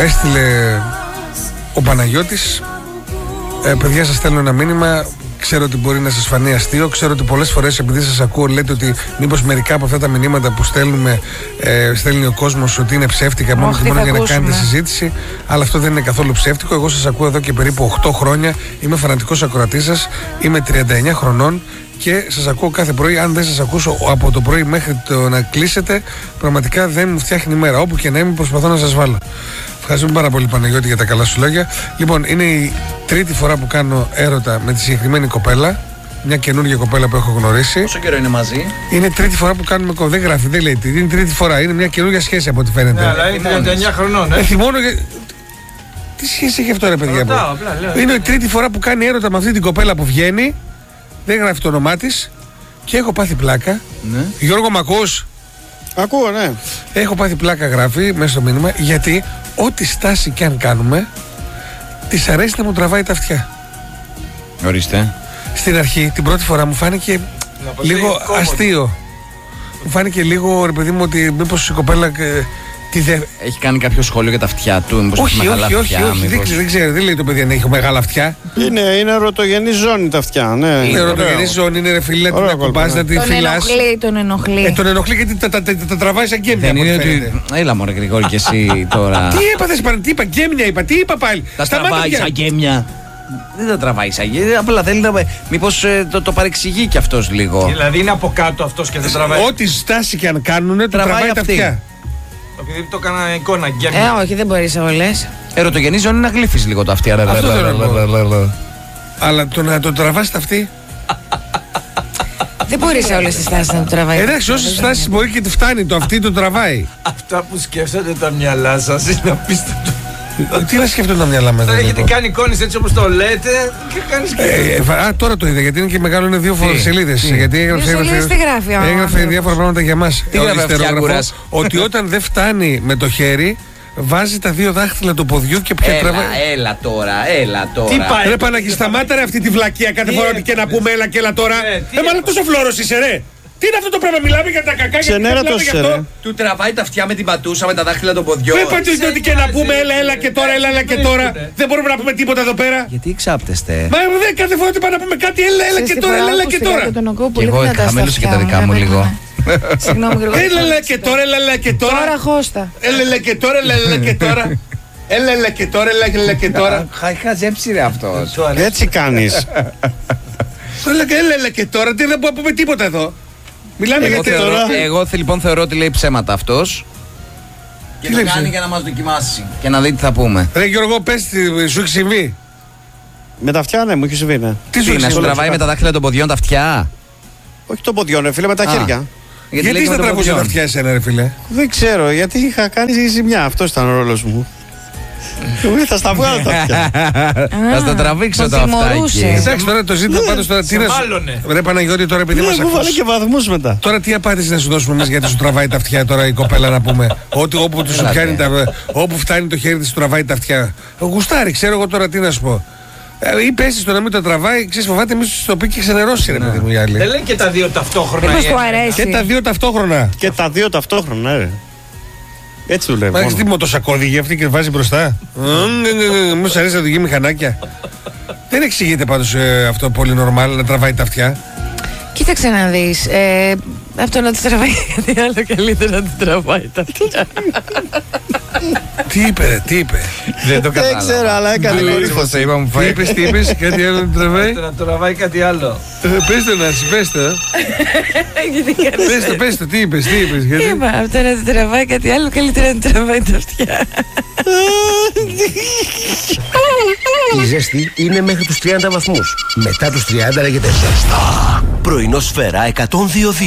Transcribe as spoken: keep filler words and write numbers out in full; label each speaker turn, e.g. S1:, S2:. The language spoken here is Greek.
S1: έστειλε ο Παναγιώτης. ε, Παιδιά, σας στέλνω ένα μήνυμα. Ξέρω ότι μπορεί να σας φανεί αστείο. Ξέρω ότι πολλές φορές, επειδή σας ακούω, λέτε ότι μήπως μερικά από αυτά τα μηνύματα που στέλνουμε ε, στέλνει ο κόσμος ότι είναι ψεύτικα μόνο και μόνο για να κάνετε συζήτηση. Αλλά αυτό δεν είναι καθόλου ψεύτικο. Εγώ σας ακούω εδώ και περίπου οκτώ χρόνια. Είμαι φανατικός ακροατής σας. Είμαι τριάντα εννιά χρονών και σας ακούω κάθε πρωί. Αν δεν σας ακούσω από το πρωί μέχρι το να κλείσετε, πραγματικά δεν μου φτιάχνει η μέρα. Όπου και να είμαι, προσπαθώ να σας βάλω. Ευχαριστούμε πάρα πολύ, Παναγιώτη, για τα καλά σου λόγια. Λοιπόν, είναι η τρίτη φορά που κάνω έρωτα με τη συγκεκριμένη κοπέλα. Μια καινούργια κοπέλα που έχω γνωρίσει.
S2: Πόσο καιρό είναι μαζί?
S1: Είναι τρίτη φορά που κάνουμε κοπέλα. Δεν γράφει, δεν λέει τι. Είναι τρίτη φορά. Είναι μια καινούργια σχέση από ό,τι φαίνεται.
S3: Ναι, αλλά είναι τριάντα εννιά χρονών, ε.
S1: ε θυμώνω για... Τι σχέση έχει αυτό, ρε παιδιά?
S3: Ρωτάω, απλά, λέω,
S1: είναι η τρίτη φορά που κάνει έρωτα με αυτή την κοπέλα που βγαίνει. Δεν γράφει το όνομά της. Και έχω πάθει πλάκα.
S2: Ναι.
S1: Γιώργο, μ' ακούς?
S4: Ακούω, ναι.
S1: Έχω πάθει πλάκα, γράφει μέσα στο μήνυμα, γιατί ό,τι στάση και αν κάνουμε, της αρέσει να μου τραβάει τα αυτιά.
S2: Ορίστε.
S1: Στην αρχή, την πρώτη φορά μου φάνηκε λίγο
S3: κόμμο.
S1: αστείο. Μου φάνηκε λίγο, ρε παιδί μου, ότι μήπως η κοπέλα. Ε, τη δε...
S2: Έχει κάνει κάποιο σχόλιο για τα αυτιά του? Μήπως
S1: όχι,
S2: έχει μεγάλα
S1: όχι,
S2: αυτιά?
S1: όχι, όχι, δεν,
S2: μήπως...
S1: δεν ξέρω, δεν λέει το παιδί αν έχει μεγάλα αυτιά.
S4: Είναι, είναι ρωτογενή ζώνη τα αυτιά, ναι.
S1: Είναι ρωτογενή ζώνη, είναι ρε φίλε, να την ακουμπάς, να την
S5: Τον
S1: φυλάς.
S5: ενοχλεί, τον ενοχλεί.
S1: Ε, τον ενοχλεί γιατί τα, τα, τα, τα, τα τραβάει σαν γκέμια.
S2: Δεν είναι ότι. Έλα, μωρέ Γρηγόρη, και εσύ τώρα.
S1: Τι έπαθες, τι είπα, γκέμια είπα, τι είπα πάλι.
S2: Τα
S1: Σταμάτα,
S2: τραβάει
S1: πια.
S2: σαν γκέμια. Δεν τα τραβάει σαν γκέμια. Απλά θέλει να. Μήπως ε, το, το παρεξηγεί κι αυτός λίγο.
S3: Δηλαδή είναι από κάτω αυτός και δεν τραβάει.
S1: Ό,τι στάση και αν κάνουν, του
S2: Τραβάει
S1: τραβάει τα
S2: αυτή.
S1: αυτιά.
S3: Επειδή το έκανα εικόνα γκέμια.
S5: Ε, όχι, δεν μπορείς όλες.
S2: Ερωτογενή ζώνη είναι να γλύφεις λίγο τα αυτιά. ρε,
S1: Αυτό
S2: ρε,
S1: θέλω
S2: ρε,
S1: να πω.
S2: ρε, ρε, ρε.
S1: Αλλά το να το τραβάς τα αυτή.
S5: Δεν μπορείς σε όλες τις στάσεις να το τραβάει.
S1: Εντάξει, όσες στάσεις μπορεί και τη φτάνει, το αυτή το τραβάει.
S3: Αυτά που σκέφτονται τα μυαλά σας είναι απίστευτο.
S1: Τι να σκέφτονται τα μυαλά μας.
S3: Τώρα
S1: δεν
S3: έχετε
S1: λοιπόν.
S3: κάνει εικόνες έτσι όπως το λέτε και κάνεις και.
S1: Ε, ε, α, τώρα το είδα γιατί είναι και μεγάλο, είναι δύο σελίδες. Γιατί έγραψε,
S5: Δύο σελίδες τι γράφει ο
S1: έγραφε
S5: άνθρωπος?
S1: διάφορα πράγματα για μας.
S2: Τι
S1: Ο
S2: γράφει
S1: ιστερόγραφος,
S2: αυτιάκουρας?
S1: ότι όταν δεν φτάνει με το χέρι, βάζει τα δύο δάχτυλα του ποδιού και πια
S2: Έλα,
S1: τραβάει.
S2: έλα τώρα, έλα τώρα.
S3: Τι πάει?
S1: Ρε Παναγί, σταμάτα ρε αυτή τη βλακεία κάθε
S3: Τι
S1: φορά
S3: είναι
S1: ότι και να
S3: αυτό,
S1: πούμε έλα και έλα τώρα.
S3: Ε, τι
S1: Ε, μα
S3: είναι
S1: τόσο φλόρος είσαι ρε. Τι είναι αυτό το πράγμα, μιλάμε για τα κακά, γιατί δεν
S4: Ξενέρα
S1: μιλάμε
S4: το
S1: γι' αυτό.
S4: ρε.
S2: Του τραβάει τα αυτιά με την πατούσα, με τα δάχτυλα των ποδιών.
S1: Δεν είπατε ότι και να πούμε έλα, έλα και τώρα, έλα, έλα και τώρα. Δεν μπορούμε να πούμε τίποτα εδώ πέρα.
S2: Γιατί εξάπτεστε?
S1: Μα δεν κάθε φορά ότι πάμε να πούμε κάτι, έλα, έλα και τώρα, έλα, έλα και τώρα.
S2: Κι εγώ χαμήλωσα και τα δικά μου λίγο.
S5: Συγγνώμη, Γρηγόρη.
S1: Έλα, έλα και τώρα, έλα, έλα και τώρα.
S5: Τώρα χώστα.
S1: Έλα, έλα και τώρα, έλα, έλα και τώρα. Έλα, έλα και τώρα, έλα, έλα και τώρα.
S2: Χα- Χαζέψει ρε αυτός.
S4: Έτσι κάνεις.
S1: Έλα, έλα, έλα και τώρα, τι δεν μπορούμε να πούμε τίποτα εδώ. Μιλάμε για
S2: Εγώ,
S1: τέτοια.
S2: θεωρώ, εγώ θε- λοιπόν θεωρώ ότι λέει ψέματα αυτός. Και
S1: Τι
S2: το
S1: λέει
S2: κάνει
S1: ψέ-
S2: για να μας δοκιμάσει και να δει τι θα πούμε.
S1: Ρε Γιώργο, πες τι σου έχει συμβεί.
S4: Με τα αυτιά, ναι, μου έχει συμβεί, ναι.
S1: Τι σου
S2: Τι,
S1: έχει
S2: να σου
S1: συμβεί.
S2: τραβάει με τα δάχτυλα των ποδιών τα αυτιά?
S4: Όχι το ποδιό, ρε φίλε, με τα
S2: Α.
S4: χέρια.
S1: Γιατί
S2: λέει
S1: στα
S2: με τα
S1: τραβούσε τα
S2: ποδιών.
S1: αυτιά εσένα, ρε φίλε.
S4: Δεν ξέρω, γιατί είχα κάνει ζημιά. Αυτό ήταν ο ρόλος μου. Εγώ θα στα βγάλω τα αυτιά.
S2: Θα στα τραβήξω
S5: τον
S2: το αυτάκι.
S5: τιμωρούσε.
S1: Εντάξει, τώρα το ζήτημα πάντως τώρα τι να σου.
S3: μάλωνε.
S1: Ρε Παναγιώτη, τώρα επειδή
S4: Ναι,
S1: μας
S4: μου βάλε
S1: ακούς.
S4: και βαθμούς μετά.
S1: Τώρα τι απάντηση να σου δώσουμε εμείς γιατί σου τραβάει τα αυτιά τώρα η κοπέλα να πούμε. Ότι όπου, του σου
S2: Έλατε.
S1: πιάνει τα, όπου φτάνει το χέρι της σου τραβάει τα αυτιά. Γουστάρι, ξέρω εγώ τώρα τι να σου πω. Ε, ή πέσει στο να μην το τραβάει, ξέρεις φοβάται μη σου το πει και ξενερώσει ρε παιδί μου η άλλη.
S3: Δεν λέει και τα δύο ταυτόχρονα.
S5: Μήπως
S3: η
S5: του
S3: έννοια.
S5: αρέσει.
S1: Και τα δύο ταυτόχρονα.
S4: Και τα δύο ταυτόχρονα, ρε. Έτσι του λέει.
S1: Μα έχεις
S4: μόνο.
S1: τι μοτοσακώδη αυτή και βάζει μπροστά. Μου σου αρέσει να οδηγεί μηχανάκια. Δεν εξηγείται πάντως ε, αυτό πολύ νορμάλ να τραβάει τα αυτιά.
S5: Κοίταξε να δεις. Ε, από το να τη τραβάει κάτι άλλο, καλύτερα να τη τραβάει τα αυτιά.
S1: Τι είπε, ρε, τι είπε.
S2: Δεν το
S4: Δεν ξέρω, αλλά έκανε κορύφωση.
S2: είπα μου
S1: Τι
S2: φάει.
S1: είπες, τι είπες, κάτι άλλο να τραβάει.
S3: Να τραβάει κάτι άλλο.
S1: Ε, Πες το να σου, πες το.
S5: Γιατί κάνεις
S1: Πες το, πες το, τι είπες, τι είπες. γιατί-
S5: Είπα, από το να τη τραβάει κάτι άλλο, καλύτερα να τη τραβάει τα αυτιά.
S6: Η ζέστη είναι μέχρι τους τριάντα βαθμούς. Μετά τους τριάντα λέγεται ζέστα. Πρωινό Σφαίρα εκατόν δύο.